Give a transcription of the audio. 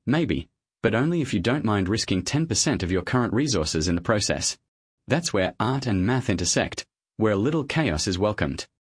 Maybe, but only if you don't mind risking 10% of your current resources in the process. That's where art and math intersect, where a little chaos is welcomed.